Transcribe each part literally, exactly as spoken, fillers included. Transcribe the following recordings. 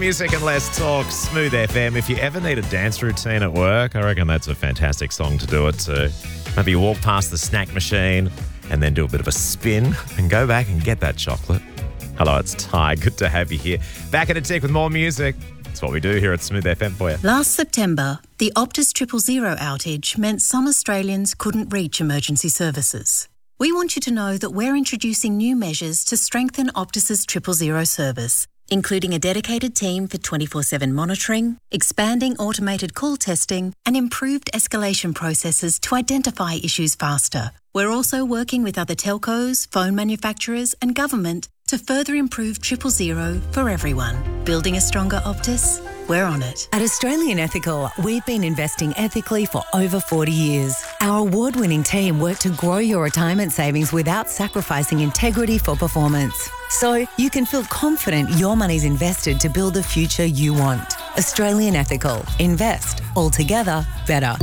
Music and less talk, Smooth F M. If you ever need a dance routine at work, I reckon that's a fantastic song to do it to. Maybe you walk past the snack machine and then do a bit of a spin and go back and get that chocolate. Hello, it's Ty. Good to have you here. Back at a tick with more music. That's what we do here at Smooth F M for you. Last September, the Optus Triple Zero outage meant some Australians couldn't reach emergency services. We want you to know that we're introducing new measures to strengthen Optus's Triple Zero service, including a dedicated team for twenty-four seven monitoring, expanding automated call testing, and improved escalation processes to identify issues faster. We're also working with other telcos, phone manufacturers, and government to further improve Triple Zero for everyone. Building a stronger Optus? We're on it. At Australian Ethical, we've been investing ethically for over forty years. Our award-winning team work to grow your retirement savings without sacrificing integrity for performance. So you can feel confident your money's invested to build the future you want. Australian Ethical. Invest. Altogether better.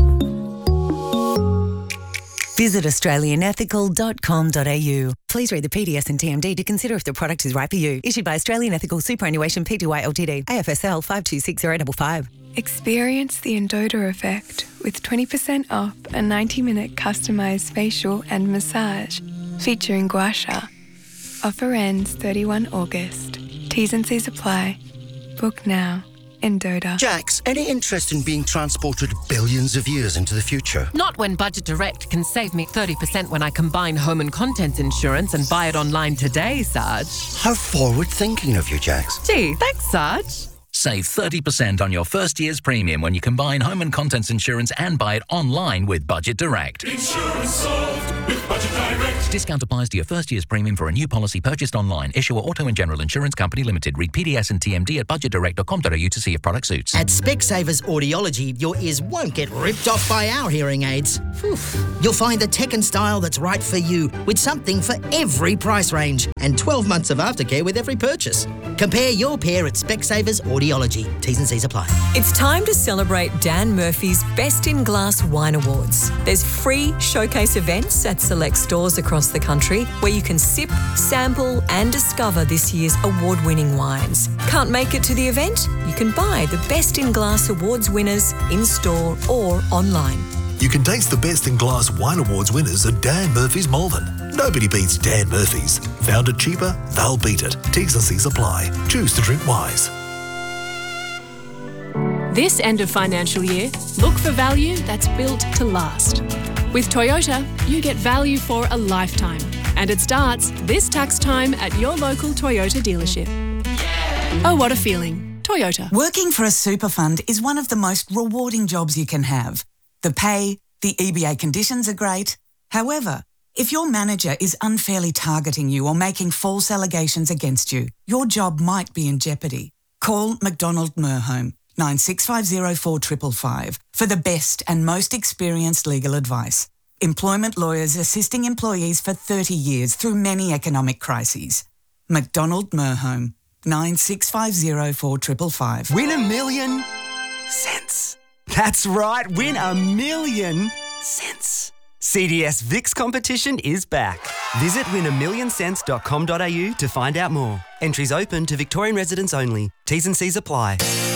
Visit australian ethical dot com dot a u. Please read the P D S and T M D to consider if the product is right for you. Issued by Australian Ethical Superannuation Pty Ltd. A F S L five two six zero five five. Experience the Endota effect with twenty percent off a ninety minute customised facial and massage featuring gua sha. Offer ends thirty-first of August. T's and C's apply. Book now. Endota. Jax, any interest in being transported billions of years into the future? Not when Budget Direct can save me thirty percent when I combine home and contents insurance and buy it online today, Sarge. How forward-thinking of you, Jax. Gee, thanks, Sarge. Save thirty percent on your first year's premium when you combine home and contents insurance and buy it online with Budget Direct. Insurance solved with Budget Direct. Discount applies to your first year's premium for a new policy purchased online. Issuer Auto and General Insurance Company Limited. Read P D S and T M D at budget direct dot com dot a u to see if product suits. At Specsavers Audiology, your ears won't get ripped off by our hearing aids. Whew. You'll find the tech and style that's right for you, with something for every price range and twelve months of aftercare with every purchase. Compare your pair at Specsavers Audiology. T's and C's apply. It's time to celebrate Dan Murphy's Best in Glass Wine Awards. There's free showcase events at select stores across the country where you can sip, sample and discover this year's award-winning wines. Can't make it to the event? You can buy the Best in Glass Awards winners in-store or online. You can taste the Best in Glass Wine Awards winners at Dan Murphy's Malvern. Nobody beats Dan Murphy's. Found it cheaper? They'll beat it. T's and C's apply. Choose to drink wise. This end of financial year, look for value that's built to last. With Toyota, you get value for a lifetime. And it starts this tax time at your local Toyota dealership. Oh, what a feeling. Toyota. Working for a super fund is one of the most rewarding jobs you can have. The pay, the E B A conditions are great. However, if your manager is unfairly targeting you or making false allegations against you, your job might be in jeopardy. Call McDonald Merhome, nine six five zero four five five five, for the best and most experienced legal advice. Employment lawyers assisting employees for thirty years through many economic crises. McDonald Merhome, nine six five zero four five five five. Win a million cents. That's right, win a million cents. C D S VIX competition is back. Visit win a million cents dot com dot a u to find out more. Entries open to Victorian residents only. T's and C's apply.